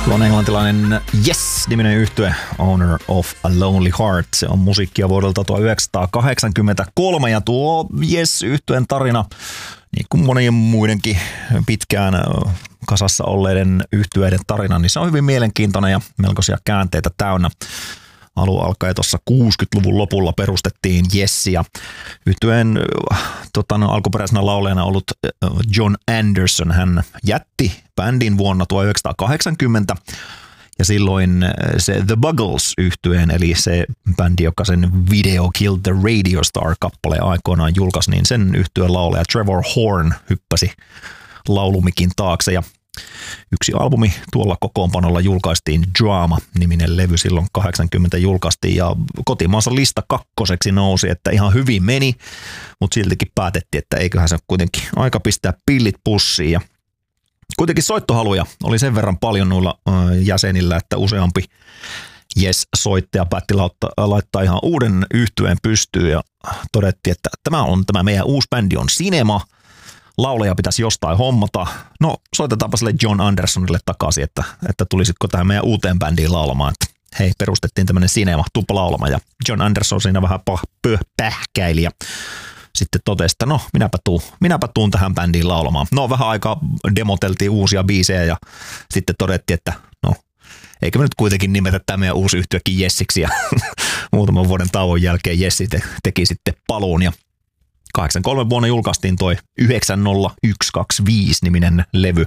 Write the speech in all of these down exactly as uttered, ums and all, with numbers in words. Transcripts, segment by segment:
Tuo on englantilainen Yes-niminen yhtye Owner of a Lonely Heart. Se on musiikkia vuodelta tuhatyhdeksänsataakahdeksankymmentäkolme ja tuo Yes-yhtyeen tarina, niin kuin monien muidenkin pitkään kasassa olleiden yhtyeiden tarina, niin se on hyvin mielenkiintoinen ja melkoisia käänteitä täynnä. Alun alkaen tuossa kuusikymmentäluvun lopulla perustettiin Yes ja yhtyeen tota, no, alkuperäisenä laulajana ollut John Anderson. Hän jätti bändin vuonna tuhatyhdeksänsataakahdeksankymmentä ja silloin se The Buggles-yhtyeen, eli se bändi, joka sen Video Killed the Radio Star-kappaleen aikoinaan julkaisi, niin sen yhtyeen laulaja Trevor Horn hyppäsi laulumikin taakse ja yksi albumi tuolla kokoonpanolla julkaistiin, Drama-niminen levy silloin kahdeksankymmentä julkaistiin ja kotimaansa lista kakkoseksi nousi, että ihan hyvin meni, mutta siltikin päätettiin, että eiköhän se kuitenkin aika pistää pillit pussiin ja kuitenkin soittohaluja oli sen verran paljon noilla jäsenillä, että useampi Yes-soittaja päätti laittaa ihan uuden yhtyeen pystyyn ja todettiin, että tämä on tämä meidän uusi bändi on Cinema. Laulaja pitäisi jostain hommata. No, soitetaanpa sille John Andersonille takaisin, että, että tulisitko tähän meidän uuteen bändiin laulamaan. Että hei, perustettiin tämmöinen Cinema, tuppa laulama. Ja John Anderson siinä vähän pah- pähkäili ja sitten totesi, että no, minäpä tuun, minäpä tuun tähän bändiin laulamaan. No, vähän aikaa demoteltiin uusia biisejä ja sitten todettiin, että no, eikö me nyt kuitenkin nimetä tämä meidän uusi yhtyekin Jessiksi. Ja muutaman vuoden tauon jälkeen Jessi te, teki sitten paluun ja kahdeksankymmentäkolme vuonna julkaistiin toi yhdeksän nolla yksi kaksi viisi niminen levy.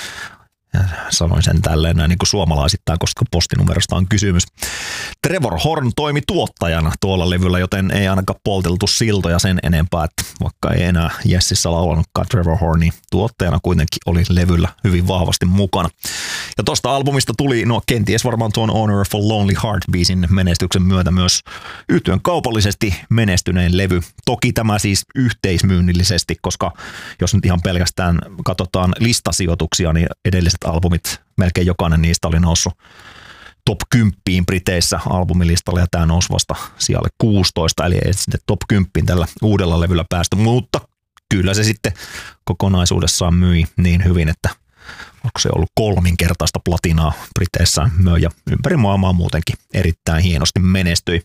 Ja sanoin sen tälleen näin niin kuin suomalaisittain, koska postinumerosta on kysymys. Trevor Horn toimi tuottajana tuolla levyllä, joten ei ainakaan polteltu siltoja sen enempää, että vaikka ei enää Jessissä laulanutkaan Trevor Horn, niin tuottajana kuitenkin oli levyllä hyvin vahvasti mukana. Ja tosta albumista tuli, no kenties varmaan tuon Owner of a Lonely Heart-biisin menestyksen myötä myös yhtyeen kaupallisesti menestyneen levy. Toki tämä siis yhteismyynnillisesti, koska jos nyt ihan pelkästään katsotaan listasijoituksia, niin edelliset albumit, melkein jokainen niistä oli noussut top kymmenen Briteissä albumilistalle ja tämä nousi vasta sijalle kuusitoista, eli ei sinne top kymmenen tällä uudella levyllä päästy, mutta kyllä se sitten kokonaisuudessaan myi niin hyvin, että onko se ollut kolminkertaista platinaa Briteissä möi ja ympäri maailmaa muutenkin erittäin hienosti menestyi.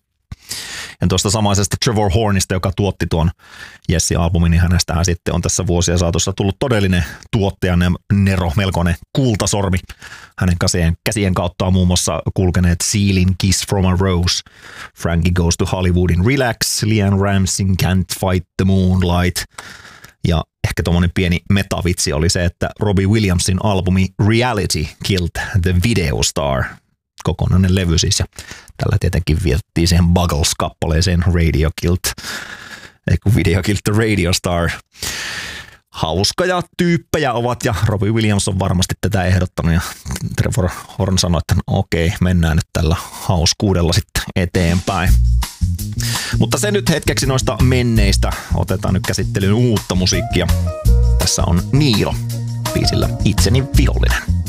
Ja tuosta samaisesta Trevor Hornista, joka tuotti tuon Yes-albumin, niin hänestähän sitten on tässä vuosien saatossa tullut todellinen tuottajan Nero, melkoinen kultasormi. Hänen käsien, käsien kautta on muun muassa kulkeneet Sealin Kiss from a Rose, Frankie Goes to Hollywoodin Relax, Leanne Ramsin Can't Fight the Moonlight. Ja ehkä tuommoinen pieni metavitsi oli se, että Robbie Williamsin albumi Reality Killed the Video Star. Kokonainen levy siis ja tällä tietenkin vietettiin siihen Buggles-kappaleeseen Radio Killed, ei kun Video Killed the Radio Star. Hauskoja tyyppejä ovat ja Robbie Williams on varmasti tätä ehdottanut ja Trevor Horn sanoi, että no okei, mennään nyt tällä hauskuudella sitten eteenpäin. Mutta se nyt hetkeksi noista menneistä, otetaan nyt käsittelyyn uutta musiikkia. Tässä on Niilo biisillä Itseni vihollinen.